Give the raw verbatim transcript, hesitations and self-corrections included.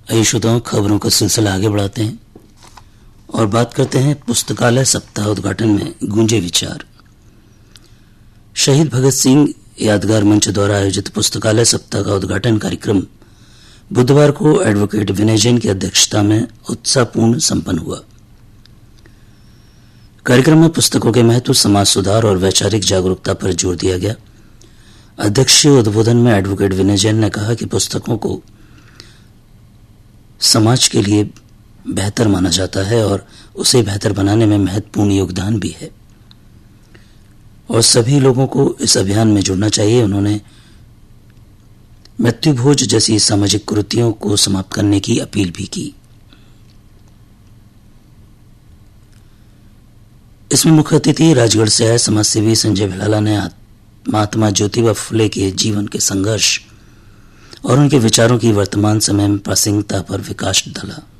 आइए श्रोताओं, खबरों का सिलसिला आगे बढ़ाते हैं और बात करते हैं पुस्तकालय सप्ताह उद्घाटन में गूंजे विचार। शहीद भगत सिंह यादगार मंच द्वारा आयोजित पुस्तकालय सप्ताह का उद्घाटन कार्यक्रम बुधवार को एडवोकेट विनय जैन की अध्यक्षता में उत्साहपूर्ण संपन्न हुआ। कार्यक्रम में पुस्तकों के महत्व, समाज सुधार और वैचारिक जागरूकता पर जोर दिया गया। अध्यक्षीय उद्बोधन में एडवोकेट विनय जैन ने कहा कि पुस्तकों को समाज के लिए बेहतर माना जाता है और उसे बेहतर बनाने में महत्वपूर्ण योगदान भी है और सभी लोगों को इस अभियान में जुड़ना चाहिए। उन्होंने मृत्यु भोज जैसी सामाजिक कुरीतियों को समाप्त करने की अपील भी की। इसमें मुख्य अतिथि राजगढ़ से आए समाजसेवी संजय भिलाला ने महात्मा ज्योतिबा फुले के जीवन के संघर्ष और उनके विचारों की वर्तमान समय में प्रासंगिकता पर विकास डाला।